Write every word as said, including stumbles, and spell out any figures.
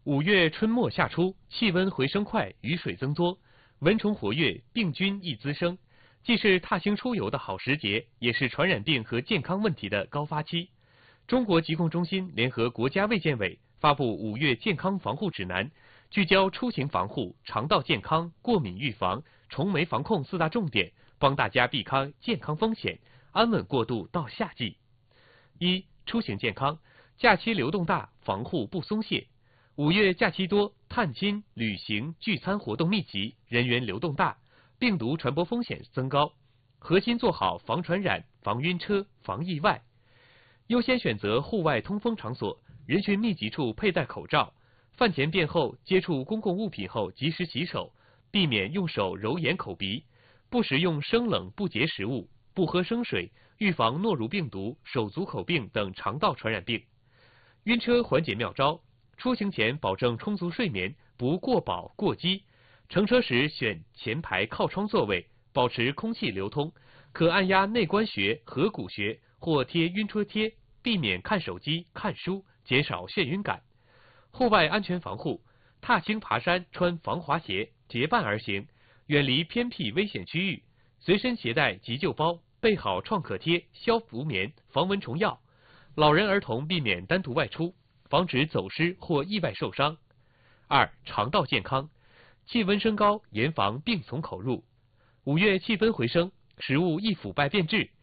五月春末夏初，气温回升快，雨水增多，蚊虫活跃，病菌易滋生，既是踏青出游的好时节，也是传染病和健康问题的高发期。中国疾控中心联合国家卫健委发布五月健康防护指南，聚焦出行防护、肠道健康、过敏预防、虫媒防控四大重点，帮大家避开健康风险，安稳过渡到夏季。一、出行健康，假期流动大，防护不松懈。五月假期多，探亲、旅行、聚餐活动密集，人员流动大，病毒传播风险增高。核心做好防传染、防晕车、防意外。优先选择户外通风场所，人群密集处佩戴口罩。饭前便后接触公共物品后及时洗手，避免用手揉眼口鼻。不食用生冷不洁食物，不喝生水，预防诺如病毒、手足口病等肠道传染病。晕车缓解妙招。出行前保证充足睡眠，不过饱过饥。乘车时选前排靠窗座位，保持空气流通。可按压内关穴、合谷穴或贴晕车贴，避免看手机、看书，减少眩晕感。户外安全防护，踏青爬山穿防滑鞋，结伴而行，远离偏僻危险区域。随身携带急救包，备好创可贴、消毒棉、防蚊虫药。老人儿童避免单独外出，防止走失或意外受伤。二、肠道健康，气温升高，严防病从口入。五月气温回升，食物易腐败变质，